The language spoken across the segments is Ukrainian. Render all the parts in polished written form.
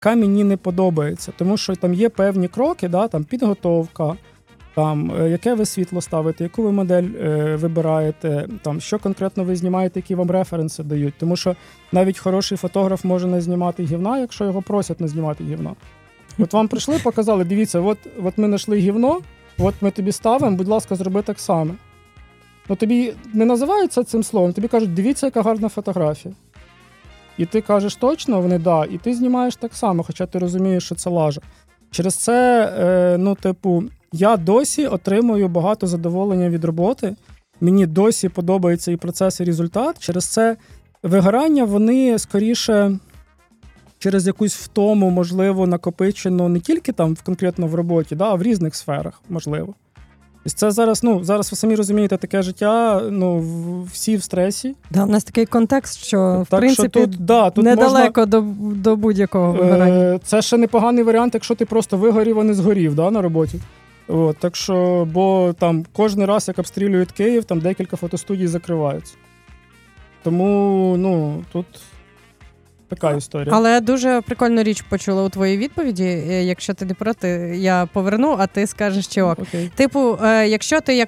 яка мені не подобається. Тому що там є певні кроки, да, там підготовка, там, яке ви світло ставите, яку ви модель вибираєте, там, що конкретно ви знімаєте, які вам референси дають. Тому що навіть хороший фотограф може не знімати гівна, якщо його просять не знімати гівна. От вам прийшли, показали, дивіться, от ми знайшли гівно, от ми тобі ставимо, будь ласка, зроби так само. Ну, тобі не називаються цим словом, тобі кажуть, дивіться, яка гарна фотографія. І ти кажеш точно, вони да, і ти знімаєш так само, хоча ти розумієш, що це лажа. Через це, я досі отримую багато задоволення від роботи, мені досі подобається і процес, і результат. Через це вигорання, вони скоріше через якусь втому, можливо, накопичено не тільки там конкретно в роботі, да, а в різних сферах, можливо. І це зараз ви самі розумієте, таке життя, всі в стресі. Да, у нас такий контекст, що, так, в принципі, що тут недалеко до будь-якого вигорання. Це ще непоганий варіант, якщо ти просто вигорів, а не згорів, да, на роботі. От, так що, бо там кожен раз, як обстрілюють Київ, там декілька фотостудій закриваються. Тому, тут така історія. Але дуже прикольну річ почула у твоїй відповіді. Якщо ти не проти, я поверну, а ти скажеш, чи ок. Окей. Типу, якщо ти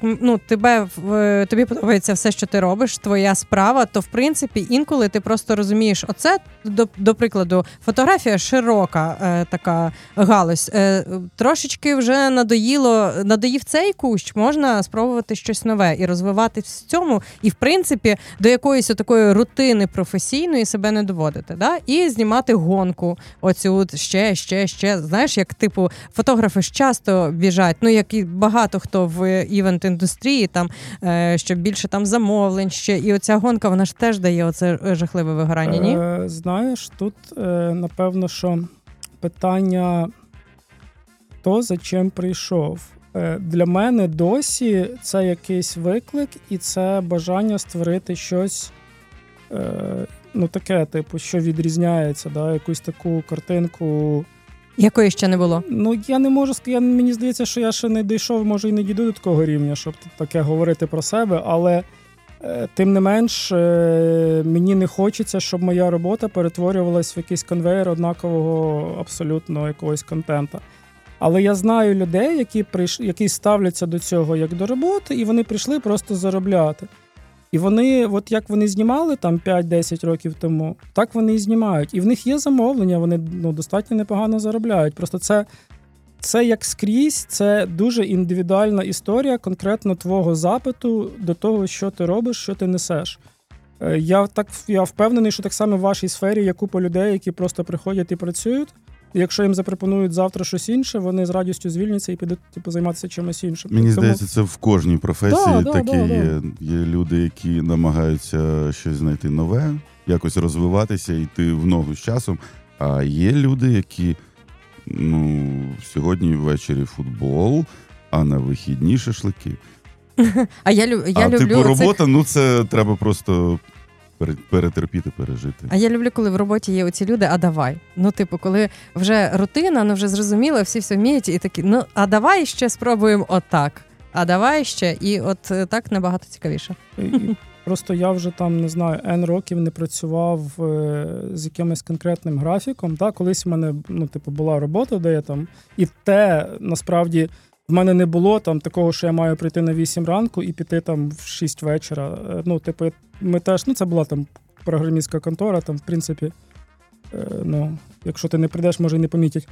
тобі подобається все, що ти робиш, твоя справа, то в принципі інколи ти просто розумієш, оце, до прикладу, фотографія широка така галузь. Трошечки вже надоїв цей кущ, можна спробувати щось нове і розвиватись в цьому, і в принципі до якоїсь такої рутини професійної себе не доводити, да? І знімати гонку оцю ще. Знаєш, як типу фотографи ж часто біжать, як і багато хто в івент-індустрії, там, щоб більше там замовлень ще. І оця гонка, вона ж теж дає оце жахливе вигорання, ні? Знаєш, тут, напевно, що питання то, за чим прийшов. Для мене досі це якийсь виклик і це бажання створити щось таке, типу, що відрізняється, да, якусь таку картинку. Якої ще не було? Я не можу сказати, мені здається, що я ще не дійшов, може і не дійду до такого рівня, щоб таке говорити про себе, але тим не менш мені не хочеться, щоб моя робота перетворювалась в якийсь конвейер однакового абсолютно якогось контента. Але я знаю людей, які ставляться до цього як до роботи, і вони прийшли просто заробляти. І вони, от як вони знімали там 5-10 років тому, так вони і знімають. І в них є замовлення, вони достатньо непогано заробляють. Просто це як скрізь, це дуже індивідуальна історія конкретно твого запиту до того, що ти робиш, що ти несеш. Я впевнений, що так само в вашій сфері є купа людей, які просто приходять і працюють. І якщо їм запропонують завтра щось інше, вони з радістю звільняться і підуть займатися чимось іншим. Мені здається, це в кожній професії є. Є люди, які намагаються щось знайти нове, якось розвиватися, йти в ногу з часом. А є люди, які сьогодні ввечері футбол, а на вихідні шашлики. Я люблю робота, це треба просто перетерпіти, пережити. А я люблю, коли в роботі є оці люди, а давай. Коли вже рутина, вже зрозуміло, всі все вміють, і такі, а давай ще спробуємо отак. А давай ще, і от так набагато цікавіше. Просто я вже там, не знаю, N років не працював з якимось конкретним графіком. Колись в мене, була робота, де я там, і насправді, в мене не було там такого, що я маю прийти на 8 ранку і піти там в 6 вечора. Ми теж, це була там програмістська контора, там, в принципі, якщо ти не прийдеш, може і не помітять.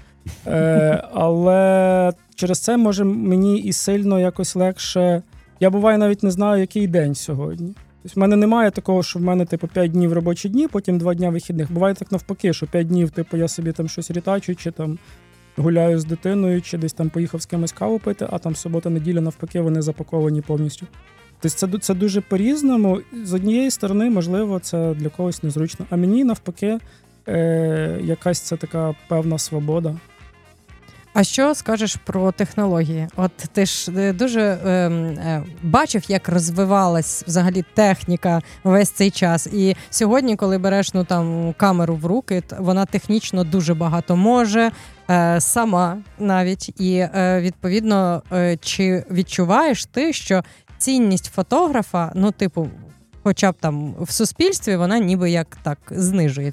Але через це, може, мені і сильно якось легше. Я буває навіть не знаю, який день сьогодні. Тобто в мене немає такого, що в мене 5 днів робочі дні, потім 2 дня вихідних. Буває так навпаки, що 5 днів я собі там щось рітачу, чи там гуляю з дитиною, чи десь там поїхав з кимось каву пити, а там субота-неділя навпаки вони запаковані повністю. Тобто це дуже по-різному. З однієї сторони, можливо, це для когось незручно, а мені навпаки якась це така певна свобода. А що скажеш про технології? От ти ж дуже бачив, як розвивалась взагалі техніка весь цей час. І сьогодні, коли береш камеру в руки, вона технічно дуже багато може, сама навіть. І відповідно, чи відчуваєш ти, що цінність фотографа, хоча б там в суспільстві, вона ніби як так знижується?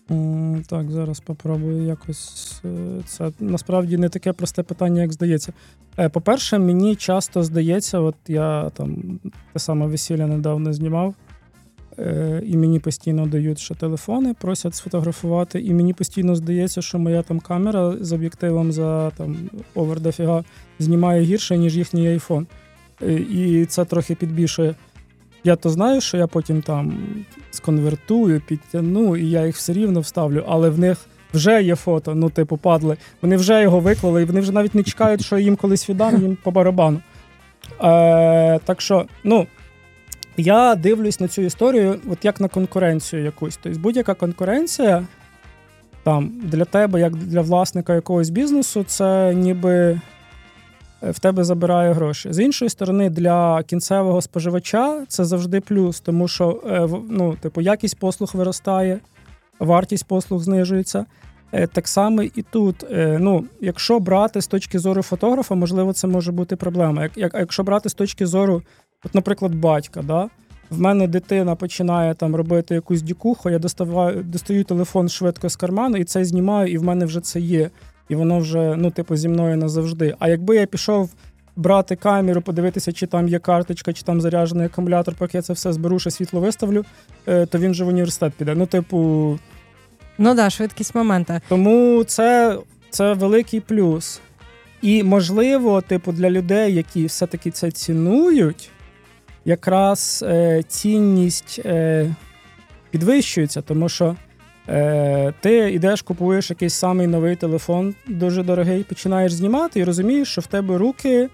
Так, зараз попробую якось. Це насправді не таке просте питання, як здається. По-перше, мені часто здається, от я там те саме весілля недавно знімав, і мені постійно дають ще телефони, просять сфотографувати, і мені постійно здається, що моя там камера з об'єктивом за там овер дофіга знімає гірше, ніж їхній айфон. І це трохи підбільшує. Я то знаю, що я потім там сконвертую, підтягну, і я їх все рівно вставлю, але в них вже є фото, падли. Вони вже його виклали, і вони вже навіть не чекають, що я їм колись віддам, їм по барабану. Так що, я дивлюсь на цю історію от як на конкуренцію якусь. Тобто будь-яка конкуренція там для тебе, як для власника якогось бізнесу, це ніби в тебе забирає гроші. З іншої сторони, для кінцевого споживача це завжди плюс, тому що якість послуг виростає, вартість послуг знижується. Так само і тут. Якщо брати з точки зору фотографа, можливо, це може бути проблема. Якщо брати з точки зору, от, наприклад, батька, да? В мене дитина починає там робити якусь дікуху, я достаю телефон швидко з карману і це знімаю, і в мене вже це є. І воно вже, зі мною назавжди. А якби я пішов брати камеру, подивитися, чи там є карточка, чи там заряджений акумулятор, поки я це все зберу, ще світло виставлю, то він вже в університет піде. Швидкість момента. Тому це великий плюс. І, можливо, для людей, які все-таки це цінують, якраз цінність підвищується, тому що ти йдеш, купуєш якийсь самий новий телефон, дуже дорогий, починаєш знімати і розумієш, що в тебе руки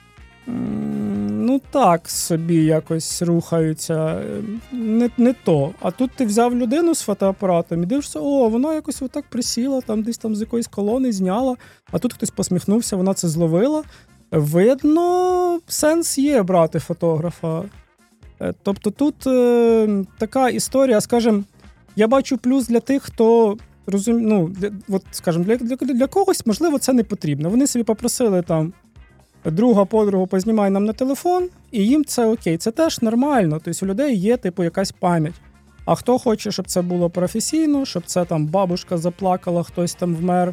так собі якось рухаються, не то. А тут ти взяв людину з фотоапаратом і дивишся, вона якось отак присіла, там десь там з якоїсь колони зняла, а тут хтось посміхнувся, вона це зловила. Видно, сенс є брати фотографа. Тобто тут така історія, скажімо, я бачу плюс для тих, хто для когось, можливо, це не потрібно. Вони собі попросили там подругу познімай нам на телефон, і їм це окей. Це теж нормально. Тобто у людей є якась пам'ять. А хто хоче, щоб це було професійно, щоб це там бабушка заплакала, хтось там вмер,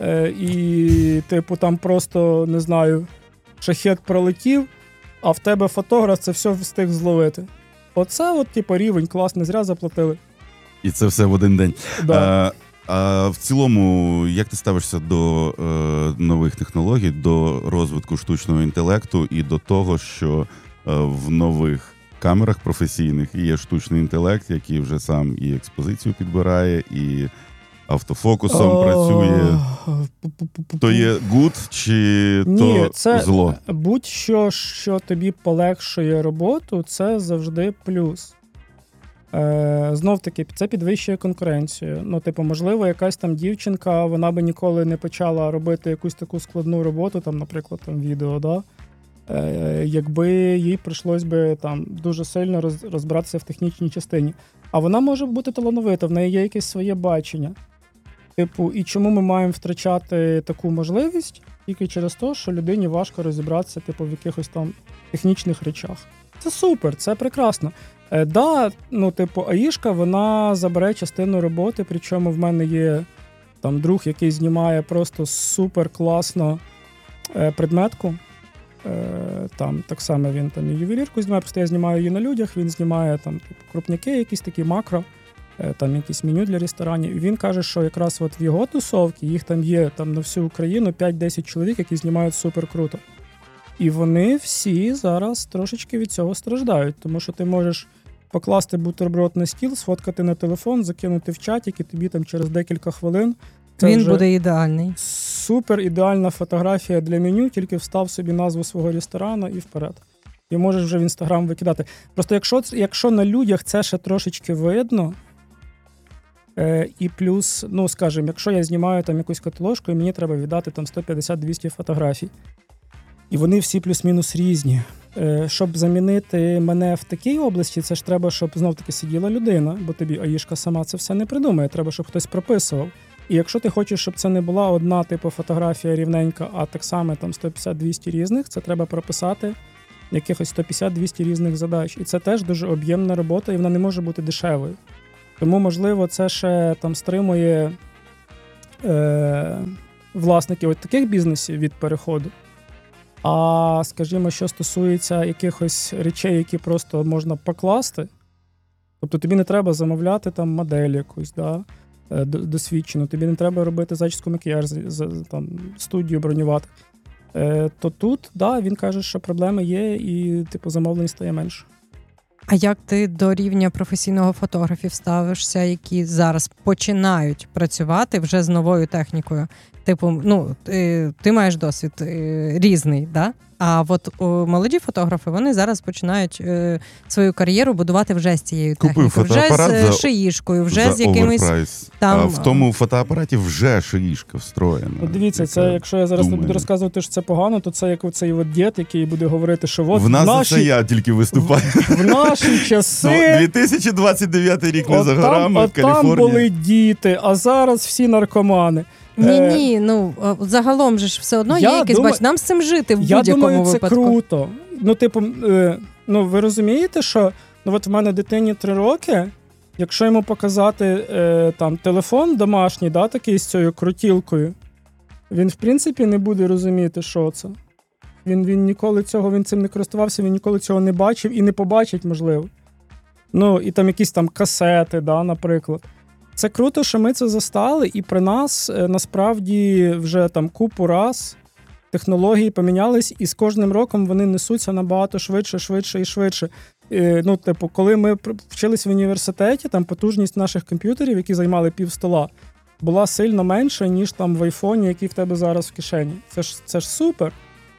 і там просто, не знаю, шахет пролетів, а в тебе фотограф це все встиг зловити. Оце рівень, клас, не зря заплатили. І це все в один день. Да. А в цілому, як ти ставишся до нових технологій, до розвитку штучного інтелекту і до того, що в нових камерах професійних є штучний інтелект, який вже сам і експозицію підбирає, і автофокусом працює? То є good чи то це зло? Будь-що, що тобі полегшує роботу, це завжди плюс. Знов-таки, це підвищує конкуренцію. Можливо, якась там дівчинка, вона би ніколи не почала робити якусь таку складну роботу, там, наприклад, там відео, да? Якби їй прийшлось би там дуже сильно розбиратися в технічній частині. А вона може бути талановита, в неї є якесь своє бачення. І чому ми маємо втрачати таку можливість? Тільки через те, що людині важко розібратися в якихось там технічних речах. Це супер, це прекрасно. АІшка, вона забере частину роботи, причому в мене є там друг, який знімає просто супер класно предметку. Там так само він там і ювелірку знімає, просто я знімаю її на людях, він знімає там крупняки, якісь такі макро, там якісь меню для ресторанів. І він каже, що якраз в його тусовці, їх там є там на всю Україну 5-10 чоловік, які знімають супер круто. І вони всі зараз трошечки від цього страждають, тому що ти можеш покласти бутерброд на стіл, сфоткати на телефон, закинути в чатик, і тобі там через декілька хвилин він буде ідеальний. Супер ідеальна фотографія для меню, тільки встав собі назву свого ресторану і вперед. І можеш вже в Інстаграм викидати. Просто якщо на людях це ще трошечки видно, і плюс, скажімо, якщо я знімаю там якусь каталожку, і мені треба віддати там 150-200 фотографій, і вони всі плюс-мінус різні. Щоб замінити мене в такій області, це ж треба, щоб знов-таки сиділа людина, бо тобі АІшка сама це все не придумає, треба, щоб хтось прописував. І якщо ти хочеш, щоб це не була одна фотографія рівненька, а так само там 150-200 різних, це треба прописати якихось 150-200 різних задач. І це теж дуже об'ємна робота, і вона не може бути дешевою. Тому, можливо, це ще там стримує власників от таких бізнесів від переходу. А, скажімо, що стосується якихось речей, які просто можна покласти, тобто тобі не треба замовляти там модель якусь, да, досвідчену, тобі не треба робити зачіску макіяж, там, студію бронювати, то тут, да, він каже, що проблеми є і, типу, замовлень стає менше. А як ти до рівня професійного фотографів ставишся, які зараз починають працювати вже з новою технікою? Типу, ну, ти маєш досвід різний, да? А от молоді фотографи, вони зараз починають свою кар'єру будувати вже з цією технікою. Вже з шиїшкою, вже з якимось там... А в тому фотоапараті вже шиїшка встроєна. Дивіться, це якщо я зараз буду розказувати, що це погано, то це як цей от дід, який буде говорити, що от в нас це я тільки виступаю. В наші часи... 2029 рік не за горами в Каліфорнії. Там були діти, а зараз всі наркомани. Ні, ну, загалом же ж все одно є якийсь, бач, нам з цим жити в будь-якому випадку. Я думаю, це круто. Ну, типу, ну, ви розумієте, що, ну, от в мене дитині 3 роки, якщо йому показати там телефон домашній, да, такий з цією крутілкою, він, в принципі, не буде розуміти, що це. Він ніколи цього, він цим не користувався, він ніколи цього не бачив і не побачить, можливо. Ну, і там якісь там касети, да, наприклад. Це круто, що ми це застали, і при нас насправді вже там купу раз технології помінялись, і з кожним роком вони несуться набагато швидше. Ну, типу, коли ми вчились в університеті, там потужність наших комп'ютерів, які займали півстола, була сильно менша, ніж там в айфоні, який в тебе зараз в кишені. Це ж супер.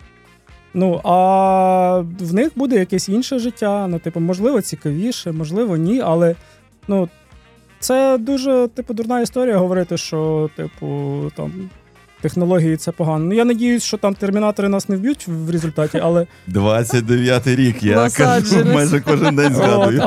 Ну, а в них буде якесь інше життя, ну, типу, можливо, цікавіше, можливо, ні, але, ну, це дуже, типу, дурна історія говорити, що, типу, там, технології – це погано. Ну, я надіюсь, що там термінатори нас не вб'ють в результаті, але... 29-й рік, я кажу, майже кожен день згадую.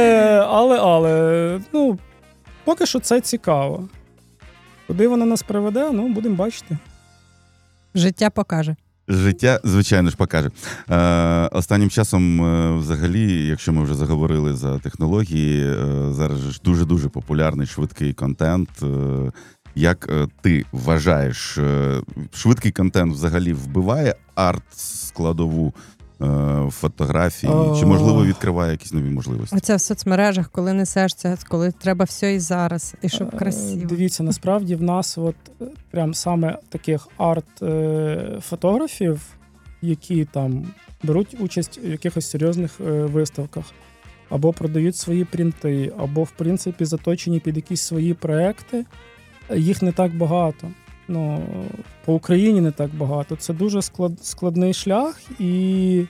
Але, ну, поки що це цікаво. Куди вона нас приведе, ну, будемо бачити. Життя покаже. Життя, звичайно ж, покаже. Останнім часом, взагалі, якщо ми вже заговорили за технології, зараз ж дуже-дуже популярний швидкий контент. Як ти вважаєш, швидкий контент взагалі вбиває арт-складову фотографії? Чи, можливо, відкриває якісь нові можливості? Оце в соцмережах, коли несешся, коли треба все і зараз, і щоб красиво. Дивіться, насправді в нас от прям саме таких арт-фотографів, які там беруть участь у якихось серйозних виставках, або продають свої принти, або, в принципі, заточені під якісь свої проекти, їх не так багато. Ну, по Україні не так багато. Це дуже складний шлях, і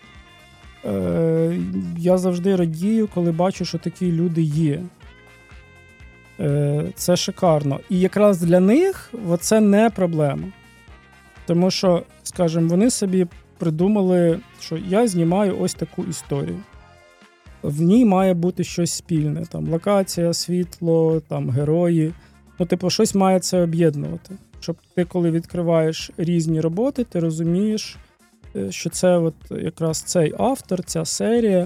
я завжди радію, коли бачу, що такі люди є. Це шикарно. І якраз для них це не проблема. Тому що, скажімо, вони собі придумали, що я знімаю ось таку історію. В ній має бути щось спільне. Там локація, світло, там герої. Ну, типу, щось має це об'єднувати. Щоб ти, коли відкриваєш різні роботи, ти розумієш, що це от якраз цей автор, ця серія.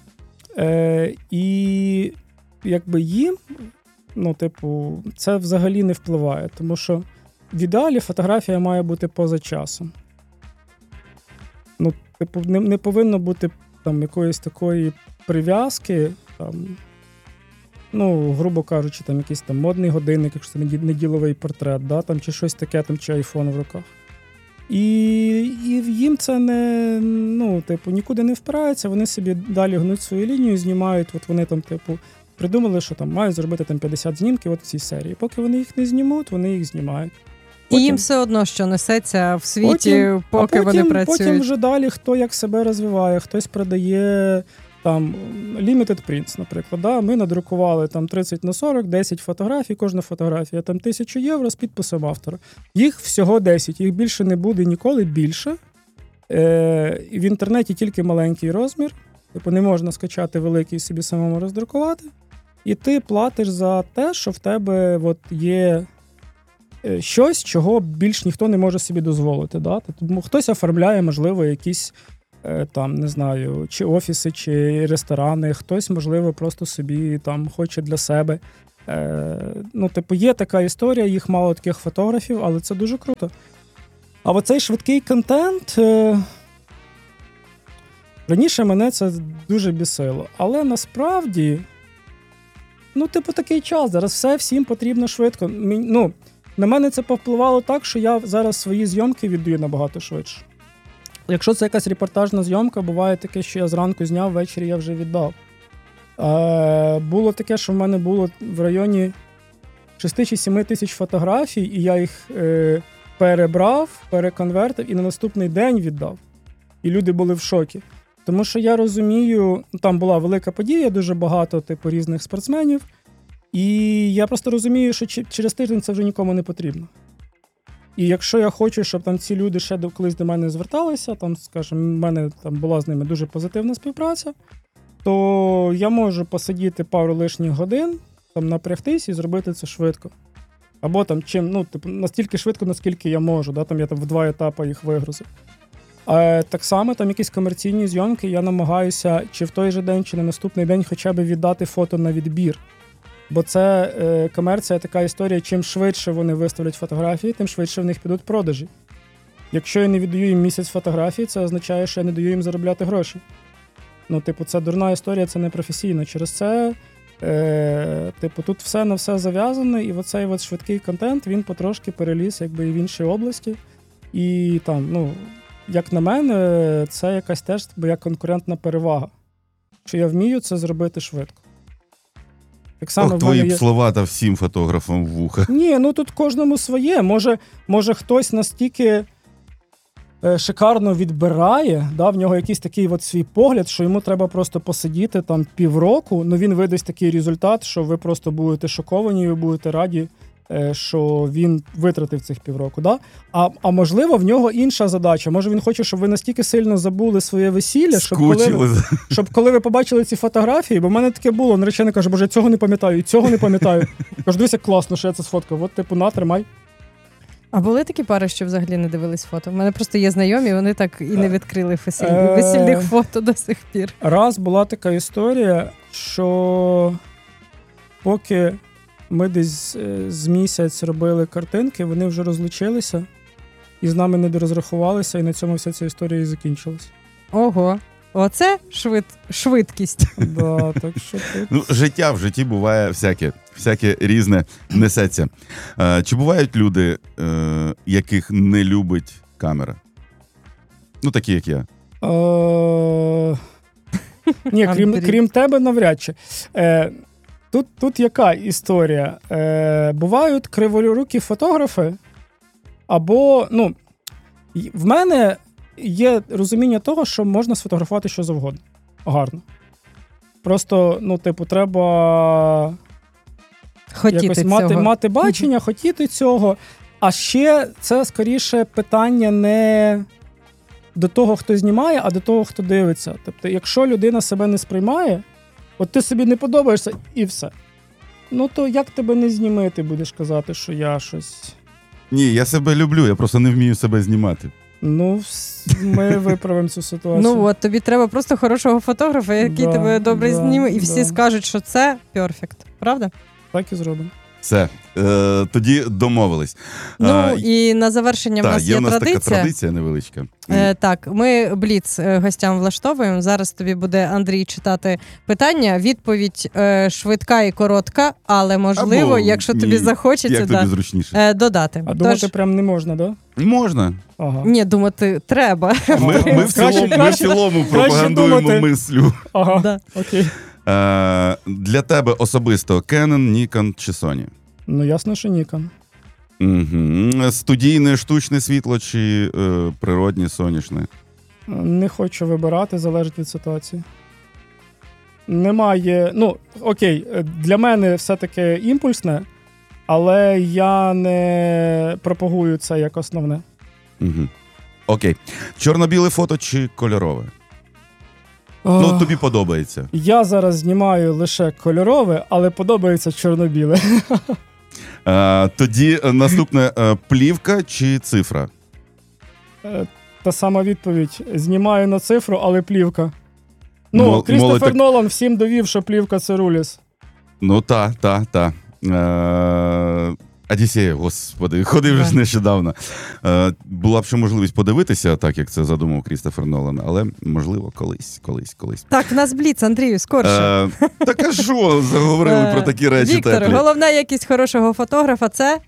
І якби їм, ну, типу, це взагалі не впливає. Тому що в ідеалі фотографія має бути поза часом. Ну, типу, не повинно бути там якоїсь такої прив'язки, там, ну, грубо кажучи, там якийсь там модний годинник, якщо це неділовий портрет, да, там, чи щось таке, там, чи айфон в руках. І їм це не, ну, типу, нікуди не впирається, вони собі далі гнуть свою лінію, знімають, от вони там, типу, придумали, що там мають зробити там 50 знімків от в цій серії. Поки вони їх не знімуть, вони їх знімають. Потім, і їм все одно, що несеться в світі, поки вони працюють. Потім вже далі хто як себе розвиває, хтось продає там limited prints, наприклад. Да? Ми надрукували там 30х40, 10 фотографій, кожна фотографія там 1000 євро з підписом автора. Їх всього 10, їх більше не буде ніколи більше. В інтернеті тільки маленький розмір, типу не можна скачати великий і собі самому роздрукувати. І ти платиш за те, що в тебе от є щось, чого більш ніхто не може собі дозволити. Да? Тому хтось оформляє, можливо, якісь там, не знаю, чи офіси, чи ресторани, хтось, можливо, просто собі там хоче для себе. Ну, типу, є така історія, їх мало таких фотографів, але це дуже круто. А оцей швидкий контент, раніше мене це дуже бісило. Але насправді, ну, типу, такий час, зараз все всім потрібно швидко. Ну, на мене це повпливало так, що я зараз свої зйомки віддаю набагато швидше. Якщо це якась репортажна зйомка, буває таке, що я зранку зняв, ввечері я вже віддав. Було таке, що в мене було в районі 6 чи 7 тисяч фотографій, і я їх перебрав, переконвертив і на наступний день віддав. І люди були в шокі. Тому що я розумію, там була велика подія, дуже багато типу різних спортсменів, і я просто розумію, що через тиждень це вже нікому не потрібно. І якщо я хочу, щоб там ці люди ще колись до мене зверталися, там, скажімо, в мене там була з ними дуже позитивна співпраця, то я можу посидіти пару лишніх годин, там напрягтись і зробити це швидко. Або там чим, ну, типу, настільки швидко, наскільки я можу, да? Там я там в 2 етапи їх вигрузив. Так само там якісь комерційні зйомки, я намагаюся чи в той же день, чи на наступний день хоча б віддати фото на відбір. Бо це комерція така історія, чим швидше вони виставлять фотографії, тим швидше в них підуть продажі. Якщо я не віддаю їм місяць фотографій, це означає, що я не даю їм заробляти гроші. Ну, типу, це дурна історія, це не професійно. Через це, типу, тут все на все зав'язано, і оцей от швидкий контент, він потрошки переліз якби і в інші області. І там, ну, як на мене, це якась теж моя конкурентна перевага. Що я вмію це зробити швидко. Так само твої є... слова та всім фотографам в вуха. Ні, ну тут кожному своє. Може хтось настільки шикарно відбирає, да, в нього якийсь такий от свій погляд, що йому треба просто посидіти там півроку, ну він видасть такий результат, що ви просто будете шоковані, і ви будете раді, що він витратив цих півроку. Да? А можливо, в нього інша задача. Може він хоче, щоб ви настільки сильно забули своє весілля, щоб коли ви побачили ці фотографії, бо в мене таке було, наречений каже, боже, я цього не пам'ятаю, і цього не пам'ятаю. Кажу, дивись, як класно, що я це сфоткав. От, типу, на, тримай. А були такі пари, що взагалі не дивились фото? У мене просто є знайомі, вони так і не відкрили весільних фото до сих пір. Раз була така історія, що поки ми десь з місяць робили картинки, вони вже розлучилися і з нами не дорозрахувалися, і на цьому вся ця історія і закінчилась. Ого, оце швидкість. Да, так що тут... Ну, життя в житті буває всяке різне несеться. Чи бувають люди, яких не любить камера? Ну, такі, як я. Ні, крім тебе, навряд чи. Тут яка історія? Бувають криворукі фотографи, або, ну, в мене є розуміння того, що можна сфотографувати що завгодно. Гарно. Просто, ну, типу, треба якось мати бачення, хотіти цього. А ще це, скоріше, питання не до того, хто знімає, а до того, хто дивиться. Тобто, якщо людина себе не сприймає, от ти собі не подобаєшся, і все. Ну, то як тебе не зніми, ти будеш казати, що я щось... Ні, я себе люблю, я просто не вмію себе знімати. Ну, ми виправимо цю ситуацію. Ну, от, тобі треба просто хорошого фотографа, який тебе добре зніме, і всі скажуть, що це перфект. Правда? Так і зробимо. Все, тоді домовились. Ну, і на завершення в нас є традиція. Так, є в нас така традиція невеличка. Так, ми бліц гостям влаштовуємо. Зараз тобі буде Андрій читати питання. Відповідь швидка і коротка, але можливо, або, якщо тобі захочеться, тобі зручніше. Додати. А думати прям не можна, да? Можна. Ага. Ні, думати треба. Ми в цілому пропагандуємо мислю. Ага, да. Окей. Для тебе особисто Canon, Nikon чи Sony? Ну, ясно, що Nikon. Угу. Студійне штучне світло чи природнє сонячне? Не хочу вибирати, залежить від ситуації. Немає, ну, окей, для мене все-таки імпульсне, але я не пропагую це як основне. Угу. Окей. Чорно-біле фото чи кольорове? Ну, тобі подобається. Я зараз знімаю лише кольорове, але подобається чорно-біле. Тоді наступне, плівка чи цифра? та сама відповідь. Знімаю на цифру, але плівка. Ну, Крістофер молодь... Нолан всім довів, що плівка – це руліс. Ну, та. Одіссея, господи, ходив вже нещодавно. Була б ще можливість подивитися, так як це задумав Крістофер Нолан, але, можливо, колись. Так, в нас бліц, Андрію, скорше. Так а що заговорили про такі речі Віктор, теплі? головна якість хорошого фотографа – це?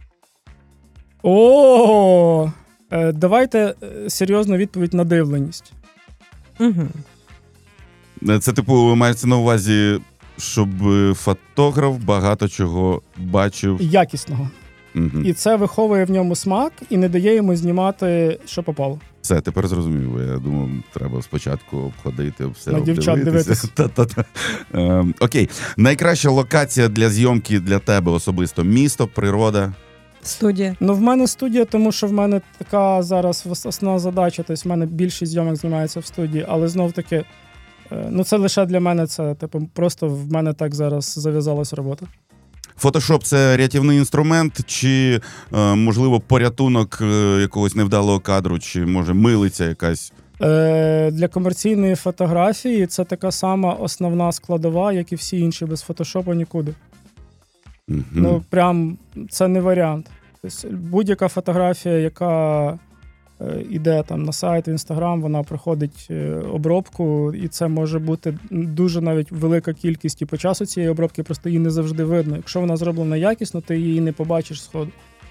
Давайте серйозну відповідь на дивленість. Угу. Це, мається на увазі, щоб фотограф багато чого бачив. Якісного. Угу. І це виховує в ньому смак і не дає йому знімати, що попало. Все, тепер зрозумів. Я думав, треба спочатку обходити, все на дівчат дивитися. Окей. Найкраща локація для зйомки для тебе особисто? Місто, природа? Студія. Ну, в мене студія, тому що в мене така зараз основна задача, тобто в мене більшість зйомок знімається в студії, але знов-таки, ну це лише для мене, це просто в мене так зараз зав'язалась робота. Фотошоп – це рятівний інструмент, чи, можливо, порятунок якогось невдалого кадру, чи, може, милиця якась? Для комерційної фотографії це така сама основна складова, як і всі інші, без фотошопу нікуди. Угу. Ну, прям, це не варіант. Тобто, будь-яка фотографія, яка іде там на сайт, в Інстаграм, вона проходить обробку, і це може бути дуже навіть велика кількість і по часу цієї обробки, просто її не завжди видно. Якщо вона зроблена якісно, ти її не побачиш сходу.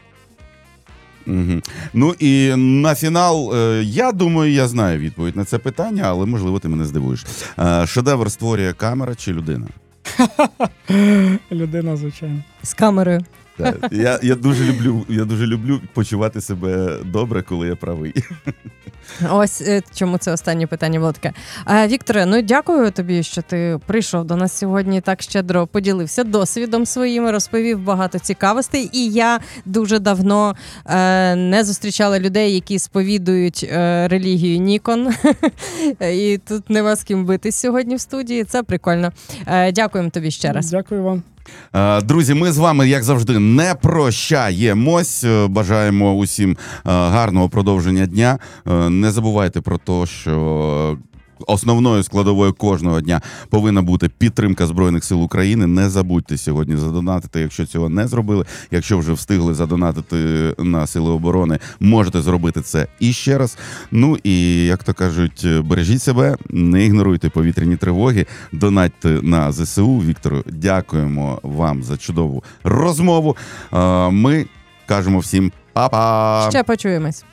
Угу. Ну і на фінал, я думаю, я знаю відповідь на це питання, але, можливо, ти мене здивуєш. Шедевр створює камера чи людина? Людина, звичайно. З камерою. Я дуже люблю почувати себе добре, коли я правий. Ось чому це останнє питання було таке. Вікторе, ну дякую тобі, що ти прийшов до нас сьогодні, так щедро поділився досвідом своїм, розповів багато цікавостей. І я дуже давно не зустрічала людей, які сповідують релігію Нікон. І тут нема з ким битись сьогодні в студії. Це прикольно. Дякуємо тобі ще раз. Дякую вам. Друзі, ми з вами, як завжди, не прощаємось. Бажаємо усім гарного продовження дня. Не забувайте про те, що основною складовою кожного дня повинна бути підтримка Збройних сил України. Не забудьте сьогодні задонатити, якщо цього не зробили. Якщо вже встигли задонатити на Сили оборони, можете зробити це іще раз. Ну і, як то кажуть, бережіть себе, не ігноруйте повітряні тривоги, донатьте на ЗСУ. Віктору, дякуємо вам за чудову розмову. Ми кажемо всім па-па! Ще почуємось.